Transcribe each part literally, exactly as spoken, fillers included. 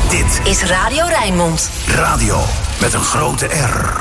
Dit is Radio Rijnmond. Radio met een grote R.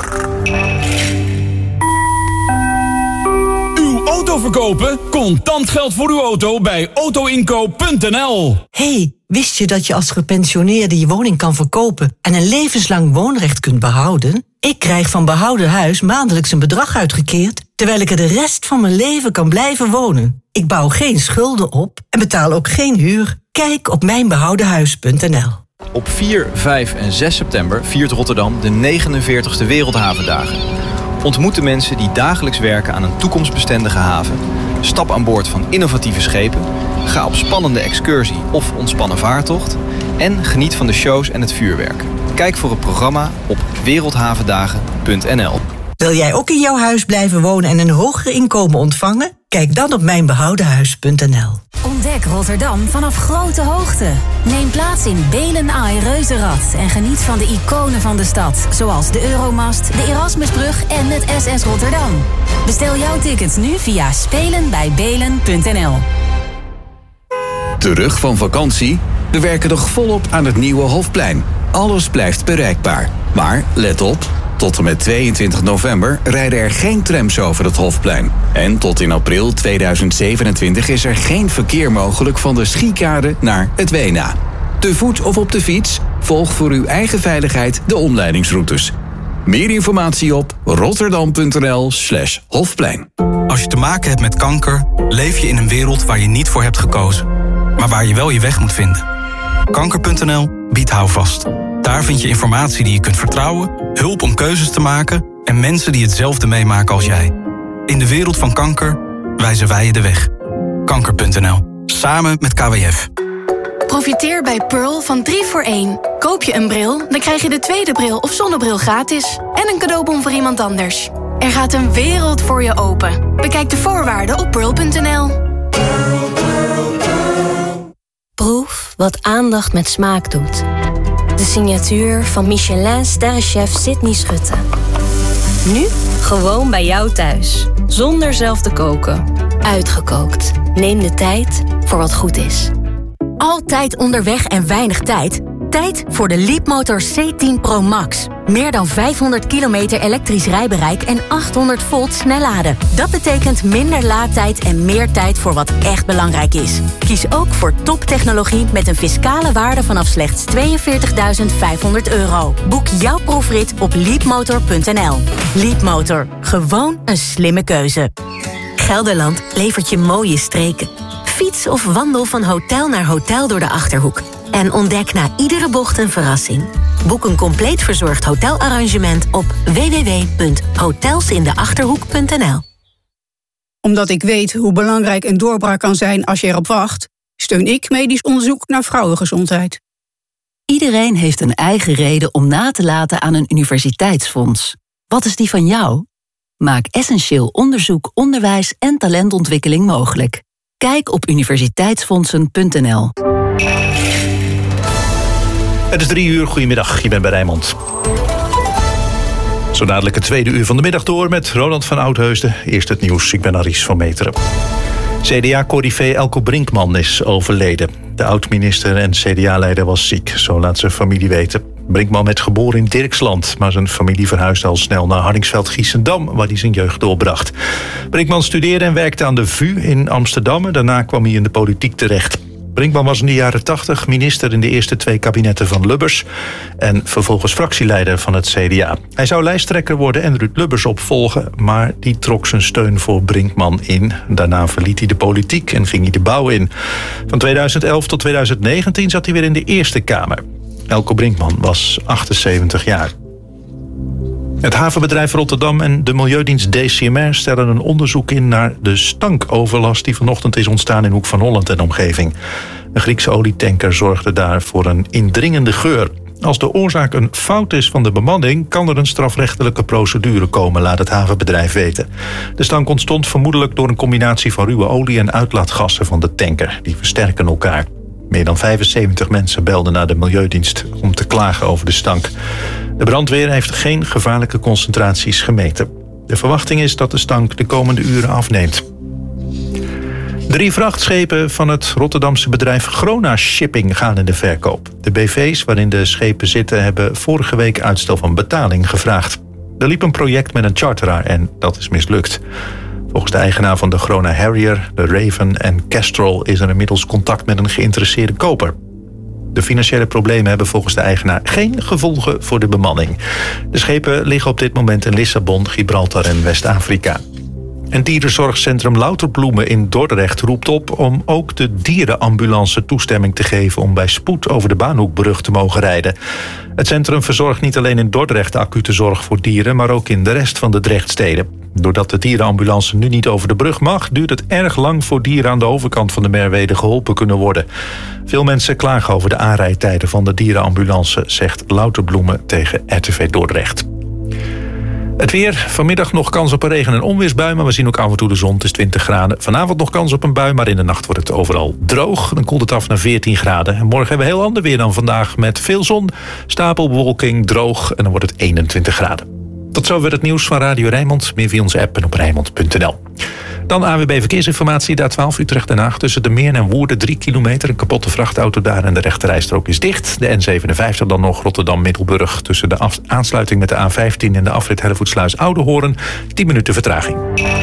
Uw auto verkopen? Contant geld voor uw auto bij autoinkoop punt n l. Hey, wist je dat je als gepensioneerde je woning kan verkopen en een levenslang woonrecht kunt behouden? Ik krijg van Behouden Huis maandelijks een bedrag uitgekeerd, terwijl ik er de rest van mijn leven kan blijven wonen. Ik bouw geen schulden op en betaal ook geen huur. Kijk op mijn behouden huis punt n l. Op vier, vijf en zes september viert Rotterdam de negenenveertigste Wereldhavendagen. Ontmoet de mensen die dagelijks werken aan een toekomstbestendige haven. Stap aan boord van innovatieve schepen. Ga op spannende excursie of ontspannen vaartocht. En geniet van de shows en het vuurwerk. Kijk voor het programma op wereldhavendagen punt n l. Wil jij ook in jouw huis blijven wonen en een hoger inkomen ontvangen? Kijk dan op mijn behouden huis punt n l. Ontdek Rotterdam vanaf grote hoogte. Neem plaats in Beelen Ai Reuzenrad en geniet van de iconen van de stad, zoals de Euromast, de Erasmusbrug en het S S Rotterdam. Bestel jouw tickets nu via spelen bij belen punt n l. Terug van vakantie? We werken nog volop aan het nieuwe Hofplein. Alles blijft bereikbaar. Maar let op, tot en met tweeëntwintig november rijden er geen trams over het Hofplein. En tot in april tweeduizend zevenentwintig is er geen verkeer mogelijk van de Schiekade naar het Wena. Te voet of op de fiets? Volg voor uw eigen veiligheid de omleidingsroutes. Meer informatie op rotterdam punt n l slash hofplein. Als je te maken hebt met kanker, leef je in een wereld waar je niet voor hebt gekozen, maar waar je wel je weg moet vinden. kanker punt n l biedt houvast. Daar vind je informatie die je kunt vertrouwen, hulp om keuzes te maken en mensen die hetzelfde meemaken als jij. In de wereld van kanker wijzen wij je de weg. kanker punt n l. Samen met K W F. Profiteer bij Pearl van drie voor één. Koop je een bril, dan krijg je de tweede bril of zonnebril gratis. En een cadeaubon voor iemand anders. Er gaat een wereld voor je open. Bekijk de voorwaarden op pearl punt n l. Proef wat aandacht met smaak doet. De signatuur van Michelin-sterrenchef Sydney Schutte. Nu gewoon bij jou thuis. Zonder zelf te koken. Uitgekookt. Neem de tijd voor wat goed is. Altijd onderweg en weinig tijd? Tijd voor de Leapmotor C tien Pro Max. Meer dan vijfhonderd kilometer elektrisch rijbereik en achthonderd volt snelladen. Dat betekent minder laadtijd en meer tijd voor wat echt belangrijk is. Kies ook voor toptechnologie met een fiscale waarde vanaf slechts tweeënveertigduizend vijfhonderd euro. Boek jouw proefrit op leapmotor punt n l. Leapmotor. Gewoon een slimme keuze. Gelderland levert je mooie streken. Fiets of wandel van hotel naar hotel door de Achterhoek. En ontdek na iedere bocht een verrassing. Boek een compleet verzorgd hotelarrangement op w w w punt hotels in de achterhoek punt n l. Omdat ik weet hoe belangrijk een doorbraak kan zijn als je erop wacht, steun ik medisch onderzoek naar vrouwengezondheid. Iedereen heeft een eigen reden om na te laten aan een universiteitsfonds. Wat is die van jou? Maak essentieel onderzoek, onderwijs en talentontwikkeling mogelijk. Kijk op universiteitsfondsen punt n l. Het is drie uur, goedemiddag, je bent bij Rijnmond. Zo dadelijk het tweede uur van de middag door met Roland van Oudheusden. Eerst het nieuws, ik ben Aries van Meteren. C D A-corrivee Elko Brinkman is overleden. De oud-minister en C D A-leider was ziek, zo laat zijn familie weten. Brinkman werd geboren in Dirksland, maar zijn familie verhuisde al snel naar Hardingsveld-Giessendam, waar hij zijn jeugd doorbracht. Brinkman studeerde en werkte aan de V U in Amsterdam. Daarna kwam hij in de politiek terecht. Brinkman was in de jaren tachtig minister in de eerste twee kabinetten van Lubbers en vervolgens fractieleider van het C D A. Hij zou lijsttrekker worden en Ruud Lubbers opvolgen, maar die trok zijn steun voor Brinkman in. Daarna verliet hij de politiek en ging hij de bouw in. Van tweeduizend elf tot tweeduizend negentien zat hij weer in de Eerste Kamer. Elko Brinkman was achtenzeventig jaar. Het havenbedrijf Rotterdam en de Milieudienst D C M R stellen een onderzoek in naar de stankoverlast die vanochtend is ontstaan in Hoek van Holland en omgeving. Een Griekse olietanker zorgde daar voor een indringende geur. Als de oorzaak een fout is van de bemanning, kan er een strafrechtelijke procedure komen, laat het havenbedrijf weten. De stank ontstond vermoedelijk door een combinatie van ruwe olie en uitlaatgassen van de tanker. Die versterken elkaar. Meer dan vijfenzeventig mensen belden naar de Milieudienst om te klagen over de stank. De brandweer heeft geen gevaarlijke concentraties gemeten. De verwachting is dat de stank de komende uren afneemt. Drie vrachtschepen van het Rotterdamse bedrijf Grona Shipping gaan in de verkoop. De B V's waarin de schepen zitten hebben vorige week uitstel van betaling gevraagd. Er liep een project met een charteraar en dat is mislukt. Volgens de eigenaar van de Grona Harrier, de Raven en Kestrel is er inmiddels contact met een geïnteresseerde koper. De financiële problemen hebben volgens de eigenaar geen gevolgen voor de bemanning. De schepen liggen op dit moment in Lissabon, Gibraltar en West-Afrika. En dierenzorgcentrum Louterbloemen in Dordrecht roept op om ook de dierenambulance toestemming te geven om bij spoed over de Baanhoekbrug te mogen rijden. Het centrum verzorgt niet alleen in Dordrecht de acute zorg voor dieren, maar ook in de rest van de Drechtsteden. Doordat de dierenambulance nu niet over de brug mag, duurt het erg lang voor dieren aan de overkant van de Merwede geholpen kunnen worden. Veel mensen klagen over de aanrijdtijden van de dierenambulance, zegt Louterbloemen tegen R T V Dordrecht. Het weer, vanmiddag nog kans op een regen- en onweersbui, maar we zien ook af en toe de zon. Het is twintig graden. Vanavond nog kans op een bui, maar in de nacht wordt het overal droog. Dan koelt het af naar veertien graden. En morgen hebben we heel ander weer dan vandaag met veel zon, stapelbewolking, droog en dan wordt het eenentwintig graden. Tot zover het nieuws van Radio Rijnmond. Meer via onze app en op Rijnmond punt n l. Dan A W B Verkeersinformatie, de A twaalf Utrecht-Den Haag. Tussen de Meern en Woerden drie kilometer. Een kapotte vrachtauto daar en de rechterrijstrook is dicht. De N zevenenvijftig dan nog Rotterdam-Middelburg. Tussen de af- aansluiting met de A vijftien en de afrit Hellevoetsluis-Oudehoorn. tien minuten vertraging.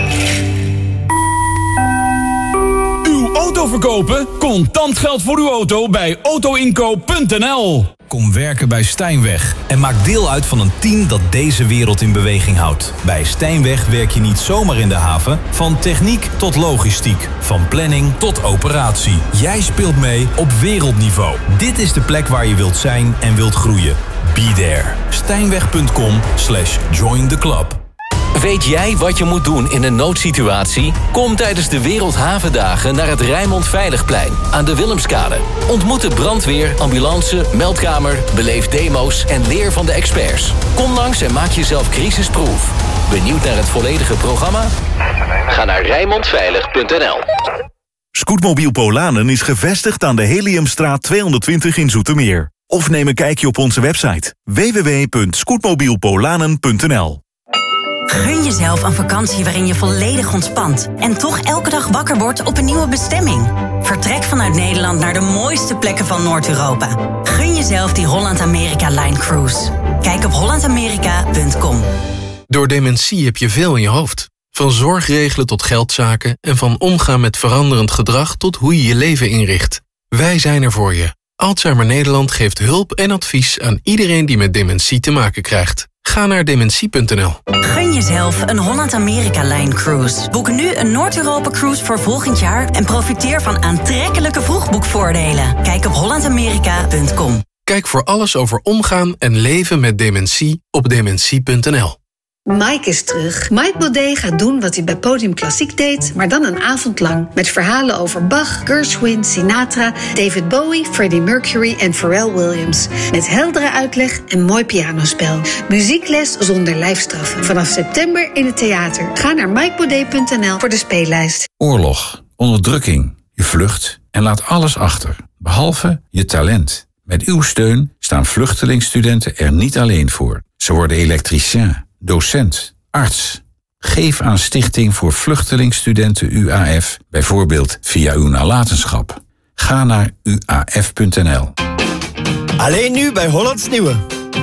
Uw auto verkopen? Contant geld voor uw auto bij autoinkoop punt n l. Kom werken bij Stijnweg en maak deel uit van een team dat deze wereld in beweging houdt. Bij Stijnweg werk je niet zomaar in de haven, van techniek tot logistiek, van planning tot operatie. Jij speelt mee op wereldniveau. Dit is de plek waar je wilt zijn en wilt groeien. Be there. Stijnweg punt com slash join the club. Weet jij wat je moet doen in een noodsituatie? Kom tijdens de Wereldhavendagen naar het Rijnmond Veiligplein aan de Willemskade. Ontmoet de brandweer, ambulance, meldkamer, beleef demo's en leer van de experts. Kom langs en maak jezelf crisisproof. Benieuwd naar het volledige programma? Ga naar rijnmond veilig punt n l. Scootmobiel Polanen is gevestigd aan de Heliumstraat tweehonderdtwintig in Zoetermeer. Of neem een kijkje op onze website w w w punt scootmobielpolanen punt n l. Gun jezelf een vakantie waarin je volledig ontspant en toch elke dag wakker wordt op een nieuwe bestemming. Vertrek vanuit Nederland naar de mooiste plekken van Noord-Europa. Gun jezelf die Holland-Amerika-Line Cruise. Kijk op holland amerika punt com. Door dementie heb je veel in je hoofd. Van zorg regelen tot geldzaken en van omgaan met veranderend gedrag tot hoe je je leven inricht. Wij zijn er voor je. Alzheimer Nederland geeft hulp en advies aan iedereen die met dementie te maken krijgt. Ga naar dementie punt n l. Gun jezelf een Holland-Amerika-Line Cruise. Boek nu een Noord-Europa-cruise voor volgend jaar en profiteer van aantrekkelijke vroegboekvoordelen. Kijk op holland amerika punt com. Kijk voor alles over omgaan en leven met dementie op dementie punt n l. Mike is terug. Mike Baudet gaat doen wat hij bij Podium Klassiek deed, maar dan een avond lang. Met verhalen over Bach, Gershwin, Sinatra, David Bowie, Freddie Mercury en Pharrell Williams. Met heldere uitleg en mooi pianospel. Muziekles zonder lijfstraffen. Vanaf september in het theater. Ga naar mike baudet punt n l voor de speellijst. Oorlog, onderdrukking, je vlucht en laat alles achter. Behalve je talent. Met uw steun staan vluchtelingstudenten er niet alleen voor. Ze worden elektricien, docent, arts. Geef aan Stichting voor Vluchtelingstudenten U A F, bijvoorbeeld via uw nalatenschap. Ga naar u a f punt n l. Alleen nu bij Hollands Nieuwe.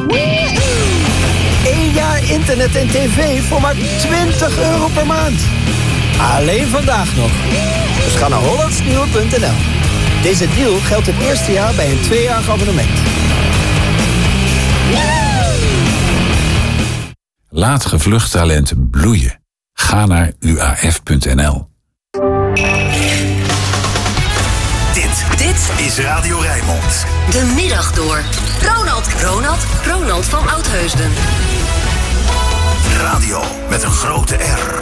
Eén jaar internet en tv voor maar twintig euro per maand. Alleen vandaag nog. Dus ga naar hollands nieuwe punt n l. Deze deal geldt het eerste jaar bij een tweejarig abonnement. Laat gevlucht talent bloeien. Ga naar u a f punt n l. Dit, dit is Radio Rijnmond. De middag door. Ronald, Ronald, Ronald van Oudheusden. Radio met een grote R.